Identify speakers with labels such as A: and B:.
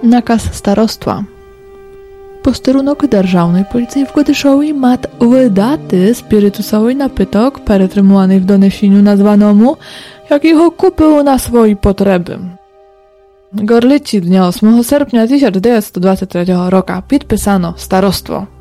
A: Наказ староства. Постерунок державної поліції в Кодишові мат видати спіритусовий напиток, перетримуваний в донесінню названому, jak його купив на свої потреби. Gorlici dnia 8 sierpnia 1923 roku підписано староство.